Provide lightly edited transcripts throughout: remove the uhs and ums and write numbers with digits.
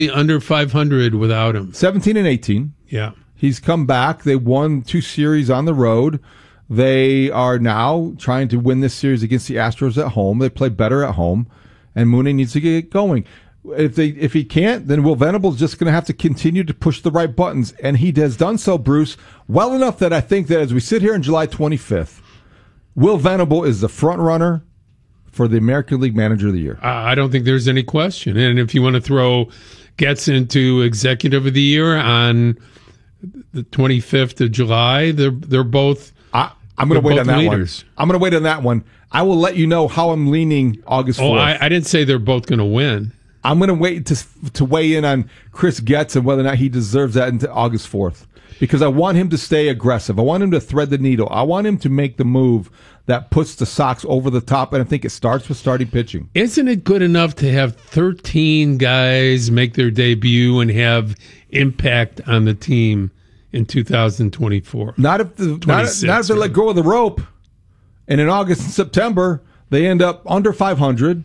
under 500 without him. 17 and 18. Yeah. He's come back. They won 2 series on the road. They are now trying to win this series against the Astros at home. They play better at home, and Mooney needs to get going. If he can't, then Will Venable's just going to have to continue to push the right buttons, and he has done so, Bruce, well enough that I think that as we sit here on July 25th, Will Venable is the front runner for the American League Manager of the Year. I don't think there's any question. And if you want to throw Getz into Executive of the Year on the 25th of July, they're both. I'm going to wait on that leaders. one. I'm going to wait on that one. I will let you know how I'm leaning August 4th. Oh, I didn't say they're both going to win. I'm going to wait to weigh in on Chris Getz and whether or not he deserves that until August 4th. Because I want him to stay aggressive. I want him to thread the needle. I want him to make the move that puts the Sox over the top, and I think it starts with starting pitching. Isn't it good enough to have 13 guys make their debut and have impact on the team in 2024? Not if they let go of the rope, and in August and September, they end up under 500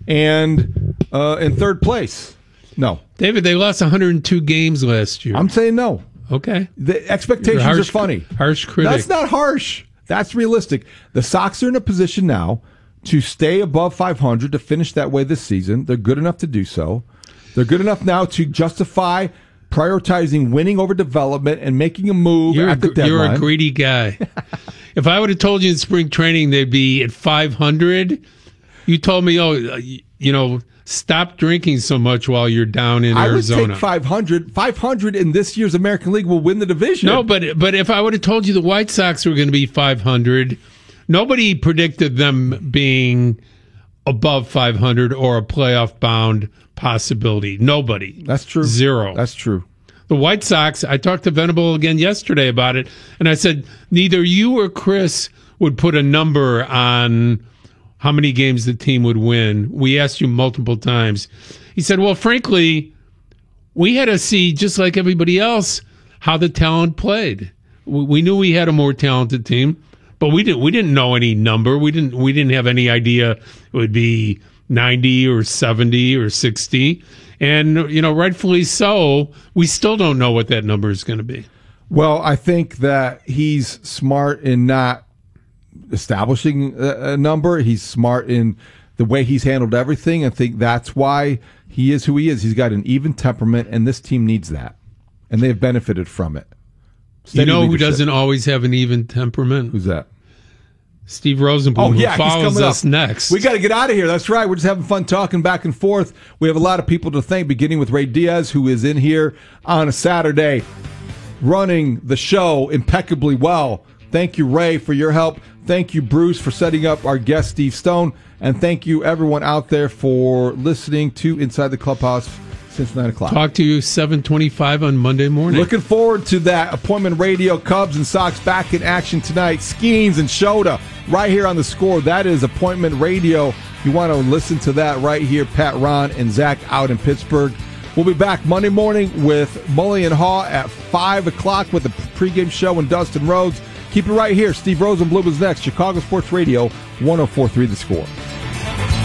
and in third place. No. David, they lost 102 games last year. I'm saying no. Okay. The expectations are funny. Harsh critic. That's not harsh. That's realistic. The Sox are in a position now to stay above 500 to finish that way this season. They're good enough to do so. They're good enough now to justify prioritizing winning over development and making a move at the deadline. You're a greedy guy. If I would have told you in spring training they'd be at 500, you told me, stop drinking so much while you're down in Arizona. I would take 500. 500 in this year's American League will win the division. No, but if I would have told you the White Sox were going to be 500, nobody predicted them being above 500 or a playoff-bound possibility. Nobody. That's true. Zero. That's true. The White Sox, I talked to Venable again yesterday about it, and I said, neither you or Chris would put a number on how many games the team would win. We asked you multiple times. He said, well, frankly, we had to see, just like everybody else, how the talent played. We knew we had a more talented team, but we didn't know any number. We didn't have any idea it would be 90 or 70 or 60. And, rightfully so, we still don't know what that number is going to be. Well, I think that he's smart in not establishing a number. He's smart in the way he's handled everything. I think that's why he is who he is. He's got an even temperament, and this team needs that. And they've benefited from it. Steady who leadership. doesn't always have an even temperament? Who's that? Steve Rosenblum, who follows us next. We got to get out of here. That's right. We're just having fun talking back and forth. We have a lot of people to thank, beginning with Ray Diaz, who is in here on a Saturday running the show impeccably well. Thank you, Ray, for your help. Thank you, Bruce, for setting up our guest, Steve Stone. And thank you, everyone out there, for listening to Inside the Clubhouse since 9 o'clock. Talk to you 7:25 on Monday morning. Looking forward to that. Appointment Radio, Cubs and Sox back in action tonight. Skeens and Shota right here on the Score. That is Appointment Radio. You want to listen to that right here. Pat, Ron, and Zach out in Pittsburgh. We'll be back Monday morning with Mully and Haw at 5 o'clock with the pregame show and Dustin Rhodes. Keep it right here. Steve Rosenblum is next. Chicago Sports Radio, 104.3 The Score.